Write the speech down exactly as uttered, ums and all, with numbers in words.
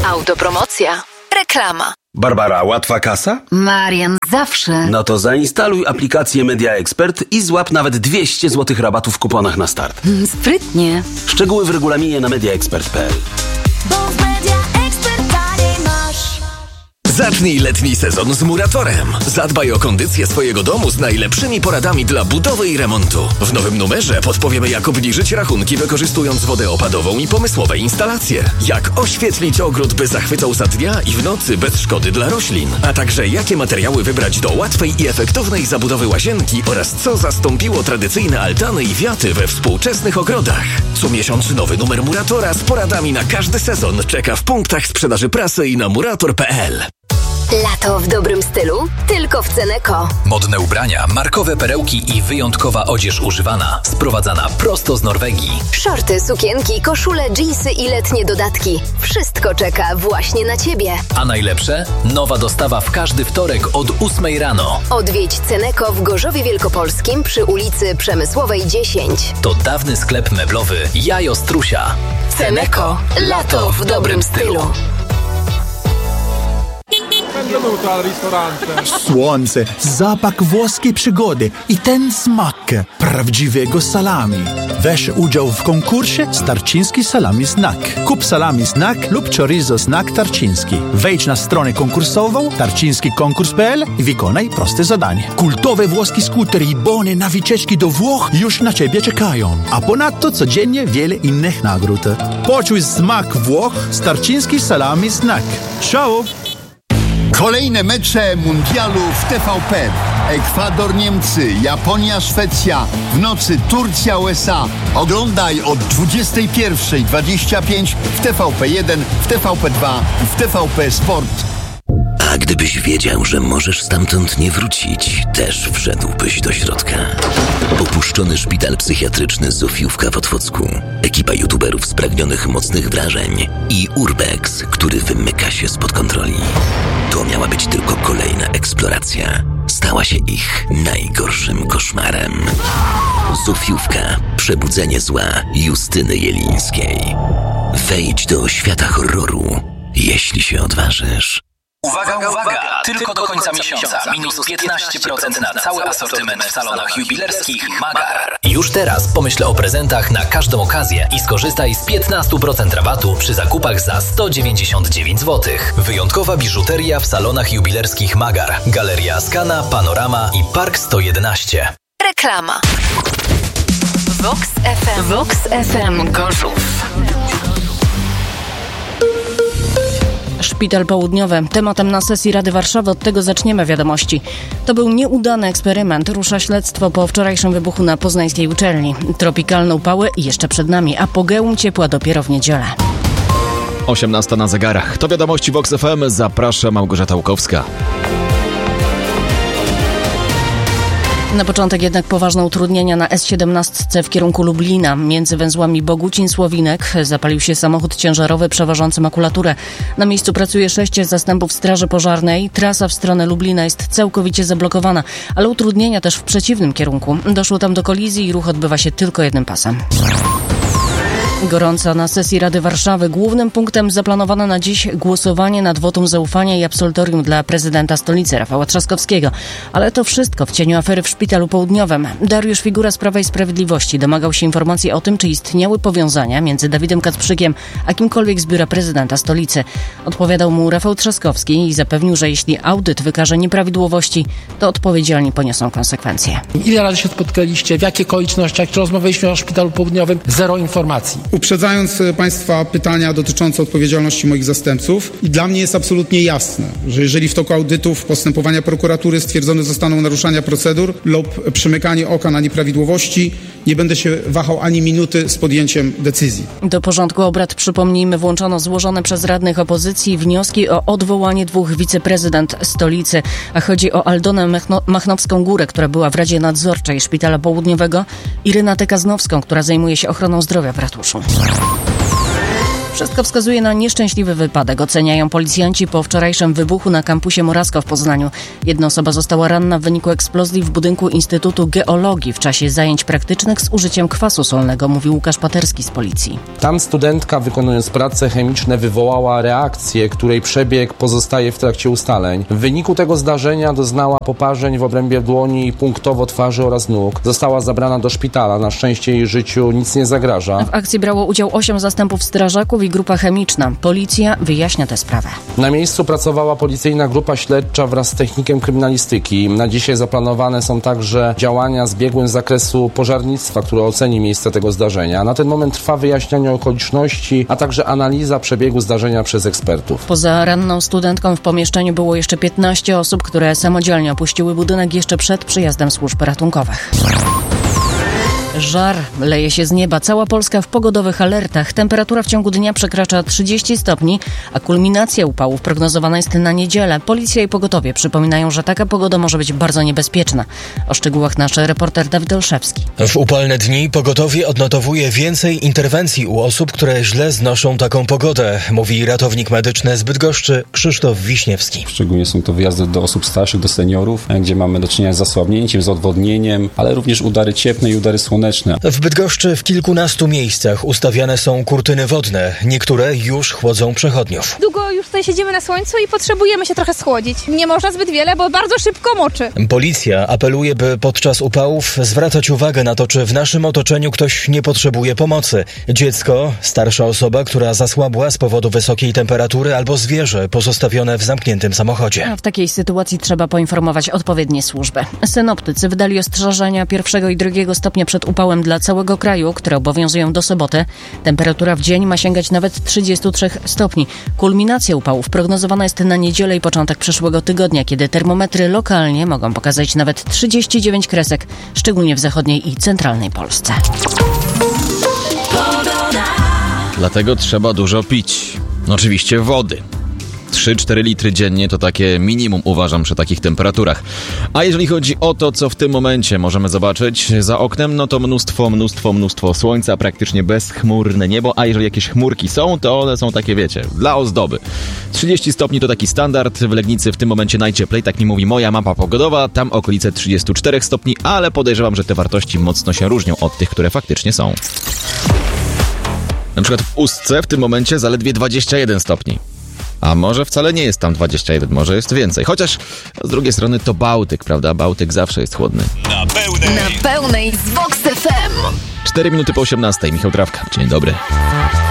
Autopromocja. Reklama. Barbara, łatwa kasa? Marian, zawsze. No to zainstaluj aplikację Media Expert i złap nawet dwieście złotych rabatu w kuponach na start. Hmm, sprytnie. Szczegóły w regulaminie na mediaexpert kropka p l. Zacznij letni sezon z Muratorem. Zadbaj o kondycję swojego domu z najlepszymi poradami dla budowy i remontu. W nowym numerze podpowiemy, jak obniżyć rachunki, wykorzystując wodę opadową i pomysłowe instalacje. Jak oświetlić ogród, by zachwycał za dnia i w nocy bez szkody dla roślin. A także jakie materiały wybrać do łatwej i efektownej zabudowy łazienki oraz co zastąpiło tradycyjne altany i wiaty we współczesnych ogrodach. Co miesiąc nowy numer Muratora z poradami na każdy sezon czeka w punktach sprzedaży prasy i na murator kropka p l. Lato w dobrym stylu? Tylko w Ceneko. Modne ubrania, markowe perełki i wyjątkowa odzież używana, sprowadzana prosto z Norwegii. Shorty, sukienki, koszule, dżinsy i letnie dodatki. Wszystko czeka właśnie na Ciebie. A najlepsze? Nowa dostawa w każdy wtorek od ósmej rano. Odwiedź Ceneko w Gorzowie Wielkopolskim przy ulicy Przemysłowej dziesięć. To dawny sklep meblowy Jajo Strusia. Ceneko. Lato w dobrym stylu. Benvenuto al ristorante. Słońce, zapach włoskiej przygody i ten smak prawdziwego salami. Weź udział w konkursie Tarczyński Salami Snack. Kup salami snack lub chorizo snack tarczyński. Wejdź na stronę konkursową tarczyński konkurs kropka p l i wykonaj proste zadanie. Kultowe włoskie skutery i bony na wycieczki do Włoch już na Ciebie czekają. A ponadto codziennie wiele innych nagród. Poczuj smak Włoch z Tarczyński Salami Snack. Ciao! Kolejne mecze mundialu w T V P. Ekwador, Niemcy, Japonia, Szwecja. W nocy Turcja, U S A. Oglądaj od dwudziestej pierwszej dwadzieścia pięć w T V P jeden, w T V P dwa i w T V P Sport. A gdybyś wiedział, że możesz stamtąd nie wrócić, też wszedłbyś do środka. Opuszczony szpital psychiatryczny Zofiówka w Otwocku, ekipa youtuberów spragnionych mocnych wrażeń i Urbex, który wymyka się spod kontroli. To miała być tylko kolejna eksploracja. Stała się ich najgorszym koszmarem. Zofiówka. Przebudzenie zła Justyny Jelińskiej. Wejdź do świata horroru, jeśli się odważysz. Uwaga, uwaga! Tylko do końca miesiąca. Minus piętnaście procent na cały asortyment w salonach jubilerskich Magar. Już teraz pomyśl o prezentach na każdą okazję i skorzystaj z piętnaście procent rabatu przy zakupach za sto dziewięćdziesiąt dziewięć złotych. Wyjątkowa biżuteria w salonach jubilerskich Magar. Galeria Skana, Panorama i Park sto jedenaście. Reklama. Vox F M. Vox F M Gorzów. Szpital Południowy. Tematem na sesji Rady Warszawy, od tego zaczniemy wiadomości. To był nieudany eksperyment. Rusza śledztwo po wczorajszym wybuchu na poznańskiej uczelni. Tropikalne upały jeszcze przed nami, apogeum ciepła dopiero w niedzielę. osiemnasta na zegarach. To wiadomości Vox F M. Zaprasza Małgorzata Łukowska. Na początek jednak poważne utrudnienia na S siedemnaście w kierunku Lublina. Między węzłami Bogucin-Słowinek zapalił się samochód ciężarowy przewożący makulaturę. Na miejscu pracuje sześć zastępów straży pożarnej. Trasa w stronę Lublina jest całkowicie zablokowana, ale utrudnienia też w przeciwnym kierunku. Doszło tam do kolizji i ruch odbywa się tylko jednym pasem. Gorąco na sesji Rady Warszawy. Głównym punktem zaplanowano na dziś głosowanie nad wotum zaufania i absolutorium dla prezydenta stolicy Rafała Trzaskowskiego. Ale to wszystko w cieniu afery w Szpitalu Południowym. Dariusz Figura z Prawa i Sprawiedliwości domagał się informacji o tym, czy istniały powiązania między Dawidem Kacprzykiem a kimkolwiek z biura prezydenta stolicy. Odpowiadał mu Rafał Trzaskowski i zapewnił, że jeśli audyt wykaże nieprawidłowości, to odpowiedzialni poniosą konsekwencje. Ile razy się spotkaliście, w jakich okolicznościach, czy rozmawialiśmy o Szpitalu Południowym? Zero informacji. Uprzedzając Państwa pytania dotyczące odpowiedzialności moich zastępców, i dla mnie jest absolutnie jasne, że jeżeli w toku audytów postępowania prokuratury stwierdzone zostaną naruszenia procedur lub przymykanie oka na nieprawidłowości, nie będę się wahał ani minuty z podjęciem decyzji. Do porządku obrad, przypomnijmy, włączono złożone przez radnych opozycji wnioski o odwołanie dwóch wiceprezydent stolicy. A chodzi o Aldonę Machno- Machnowską-Górę, która była w Radzie Nadzorczej Szpitala Południowego, i Renatę Kaznowską, która zajmuje się ochroną zdrowia w ratuszu. Wszystko wskazuje na nieszczęśliwy wypadek, oceniają policjanci po wczorajszym wybuchu na kampusie Morasko w Poznaniu. Jedna osoba została ranna w wyniku eksplozji w budynku Instytutu Geologii w czasie zajęć praktycznych z użyciem kwasu solnego, mówi Łukasz Paterski z policji. Tam studentka, wykonując prace chemiczne, wywołała reakcję, której przebieg pozostaje w trakcie ustaleń. W wyniku tego zdarzenia doznała poparzeń w obrębie dłoni i punktowo twarzy oraz nóg. Została zabrana do szpitala. Na szczęście jej życiu nic nie zagraża. W akcji brało udział osiem zastępów strażaków i grupa chemiczna. Policja wyjaśnia tę sprawę. Na miejscu pracowała policyjna grupa śledcza wraz z technikiem kryminalistyki. Na dzisiaj zaplanowane są także działania z biegłym z zakresu pożarnictwa, które oceni miejsce tego zdarzenia. Na ten moment trwa wyjaśnianie okoliczności, a także analiza przebiegu zdarzenia przez ekspertów. Poza ranną studentką w pomieszczeniu było jeszcze piętnaście osób, które samodzielnie opuściły budynek jeszcze przed przyjazdem służb ratunkowych. Żar leje się z nieba. Cała Polska w pogodowych alertach. Temperatura w ciągu dnia przekracza trzydzieści stopni, a kulminacja upałów prognozowana jest na niedzielę. Policja i pogotowie przypominają, że taka pogoda może być bardzo niebezpieczna. O szczegółach nasz reporter Dawid Olszewski. W upalne dni pogotowie odnotowuje więcej interwencji u osób, które źle znoszą taką pogodę, mówi ratownik medyczny z Bydgoszczy Krzysztof Wiśniewski. Szczególnie są to wyjazdy do osób starszych, do seniorów, gdzie mamy do czynienia z zasłabnięciem, z odwodnieniem, ale również udary cieplne i udary słoneczne. W Bydgoszczy w kilkunastu miejscach ustawiane są kurtyny wodne. Niektóre już chłodzą przechodniów. Długo już tutaj siedzimy na słońcu i potrzebujemy się trochę schłodzić. Nie można zbyt wiele, bo bardzo szybko moczy. Policja apeluje, by podczas upałów zwracać uwagę na to, czy w naszym otoczeniu ktoś nie potrzebuje pomocy. Dziecko, starsza osoba, która zasłabła z powodu wysokiej temperatury albo zwierzę pozostawione w zamkniętym samochodzie. A w takiej sytuacji trzeba poinformować odpowiednie służby. Synoptycy wydali ostrzeżenia pierwszego i drugiego stopnia przed upałem dla całego kraju, które obowiązują do soboty. Temperatura w dzień ma sięgać nawet trzydzieści trzy stopni. Kulminacja upałów prognozowana jest na niedzielę i początek przyszłego tygodnia, kiedy termometry lokalnie mogą pokazać nawet trzydzieści dziewięć kresek, szczególnie w zachodniej i centralnej Polsce. Dlatego trzeba dużo pić. Oczywiście wody. trzy cztery litry dziennie to takie minimum, uważam, przy takich temperaturach. A jeżeli chodzi o to, co w tym momencie możemy zobaczyć za oknem, no to mnóstwo, mnóstwo, mnóstwo słońca, praktycznie bezchmurne niebo, a jeżeli jakieś chmurki są, to one są takie, wiecie, dla ozdoby. trzydzieści stopni to taki standard, w Legnicy w tym momencie najcieplej, tak mi mówi moja mapa pogodowa, tam okolice trzydzieści cztery stopni, ale podejrzewam, że te wartości mocno się różnią od tych, które faktycznie są. Na przykład w Ustce w tym momencie zaledwie dwadzieścia jeden stopni. A może wcale nie jest tam dwadzieścia jeden, może jest więcej. Chociaż z drugiej strony to Bałtyk, prawda? Bałtyk zawsze jest chłodny. Na pełnej, Na pełnej z Vox F M. cztery minuty po osiemnastej. Michał Trawka. Dzień dobry.